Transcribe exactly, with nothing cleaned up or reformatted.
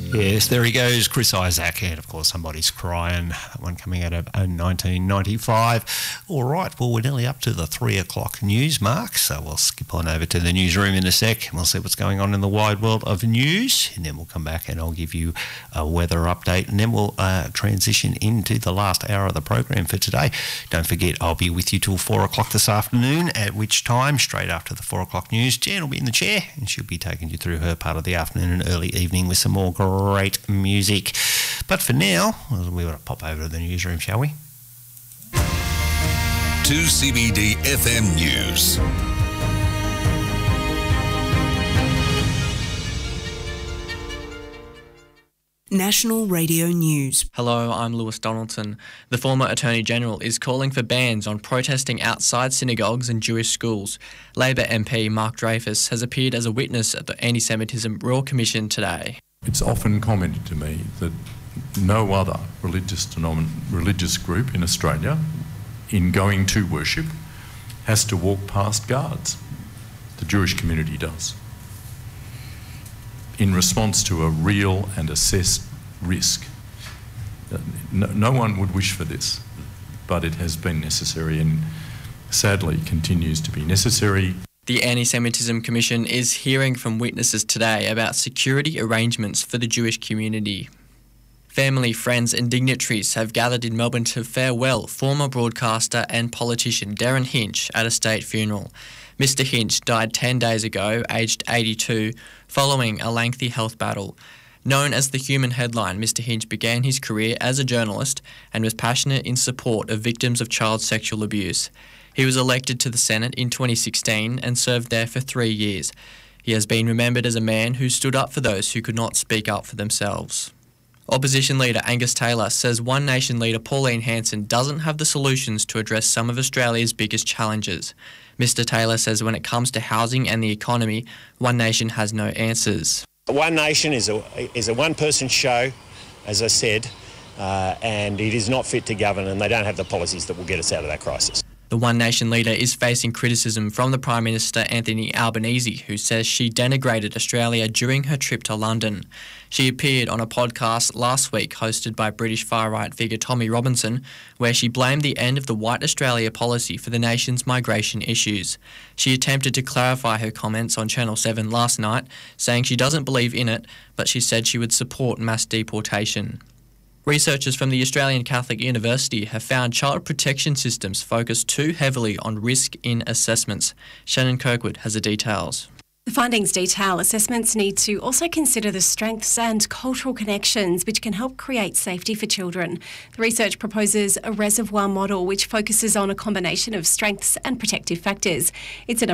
Yes, there he goes, Chris Isaak, and of course Somebody's Crying, that one coming out of nineteen ninety-five. All right, well, we're nearly up to the three o'clock news mark, so we'll skip on over to the newsroom in a sec, and we'll see what's going on in the wide world of news, and then we'll come back and I'll give you a weather update, and then we'll uh, transition into the last hour of the program for today. Don't forget, I'll be with you till four o'clock this afternoon, at which time, straight after the four o'clock news, Jan will be in the chair, and she'll be taking you through her part of the afternoon and early evening with some more great music. But for now, we're going to pop over to the newsroom, shall we? two C B D F M News. National Radio News. Hello, I'm Lewis Donaldson. The former Attorney General is calling for bans on protesting outside synagogues and Jewish schools. Labor M P Mark Dreyfus has appeared as a witness at the Anti-Semitism Royal Commission today. It's often commented to me that no other religious denomin- religious group in Australia, in going to worship, has to walk past guards. The Jewish community does, in response to a real and assessed risk. No, no one would wish for this, but it has been necessary and sadly continues to be necessary. The Anti-Semitism Commission is hearing from witnesses today about security arrangements for the Jewish community. Family, friends and dignitaries have gathered in Melbourne to farewell former broadcaster and politician Derryn Hinch at a state funeral. Mister Hinch died ten days ago, aged eighty-two, following a lengthy health battle. Known as the Human Headline, Mister Hinch began his career as a journalist and was passionate in support of victims of child sexual abuse. He was elected to the Senate in twenty sixteen and served there for three years. He has been remembered as a man who stood up for those who could not speak up for themselves. Opposition leader Angus Taylor says One Nation leader Pauline Hanson doesn't have the solutions to address some of Australia's biggest challenges. Mister Taylor says when it comes to housing and the economy, One Nation has no answers. One Nation is a, is a one-person show, as I said, uh, and it is not fit to govern, and they don't have the policies that will get us out of that crisis. The One Nation leader is facing criticism from the Prime Minister Anthony Albanese, who says she denigrated Australia during her trip to London. She appeared on a podcast last week hosted by British far-right figure Tommy Robinson, where she blamed the end of the White Australia policy for the nation's migration issues. She attempted to clarify her comments on Channel seven last night, saying she doesn't believe in it, but she said she would support mass deportation. Researchers from the Australian Catholic University have found child protection systems focus too heavily on risk in assessments. Shannon Kirkwood has the details. The findings detail assessments need to also consider the strengths and cultural connections which can help create safety for children. The research proposes a reservoir model which focuses on a combination of strengths and protective factors. It's an